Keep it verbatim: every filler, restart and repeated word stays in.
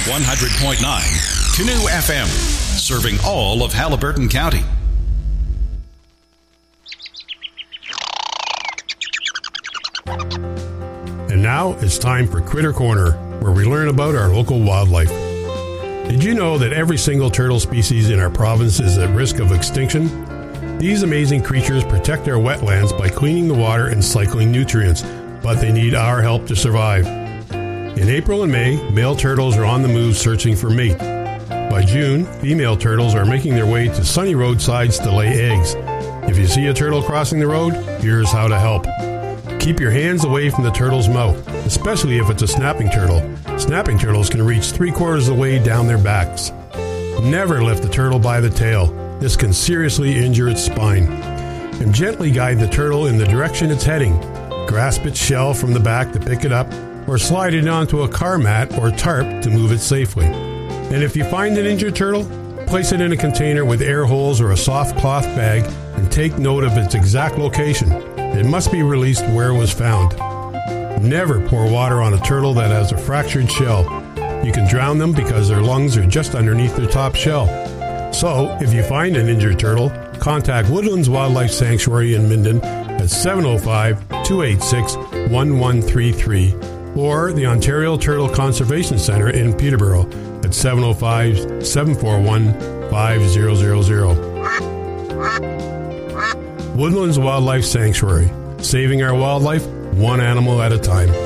one hundred point nine Canoe F M, serving all of Haliburton County. And now it's time for Critter Corner, where we learn about our local wildlife. Did you know that every single turtle species in our province is at risk of extinction? These amazing creatures protect our wetlands by cleaning the water and cycling nutrients, but they need our help to survive. In April and May, male turtles are on the move searching for mate. By June, female turtles are making their way to sunny roadsides to lay eggs. If you see a turtle crossing the road, here's how to help. Keep your hands away from the turtle's mouth, especially if it's a snapping turtle. Snapping turtles can reach three quarters of the way down their backs. Never lift the turtle by the tail. This can seriously injure its spine. And gently guide the turtle in the direction it's heading. Grasp its shell from the back to pick it up, or slide it onto a car mat or tarp to move it safely. And if you find an injured turtle, place it in a container with air holes or a soft cloth bag and take note of its exact location. It must be released where it was found. Never pour water on a turtle that has a fractured shell. You can drown them because their lungs are just underneath their top shell. So, if you find an injured turtle, contact Woodlands Wildlife Sanctuary in Minden at seven oh five, two eight six, one one three three or the Ontario Turtle Conservation Centre in Peterborough at seven oh five, seven four one, five zero zero zero. Woodlands Wildlife Sanctuary, saving our wildlife one animal at a time.